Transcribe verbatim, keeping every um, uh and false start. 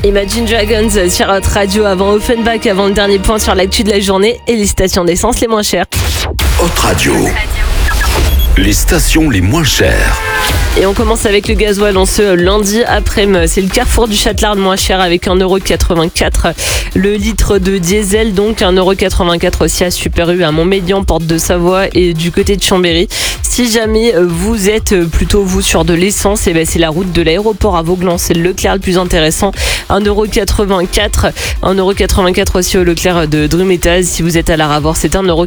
Imagine Dragons sur Hot Radio avant Offenbach, avant le dernier point sur l'actu de la journée et les stations d'essence les moins chères. Hot Radio. Les stations les moins chères. Et on commence avec le gasoil en ce lundi après-midi. C'est le Carrefour du Châtelard le moins cher avec un euro quatre-vingt-quatre. Le litre de diesel, donc un euro quatre-vingt-quatre aussi à Super U, à Montmélian, Porte de Savoie et du côté de Chambéry. Si jamais vous êtes plutôt vous sur de l'essence, et ben c'est la route de l'aéroport à Vauglan. C'est le Leclerc le plus intéressant. un euro quatre-vingt-quatre. un euro quatre-vingt-quatre aussi au Leclerc de Drumettaz. Si vous êtes à la Ravor, c'est un euro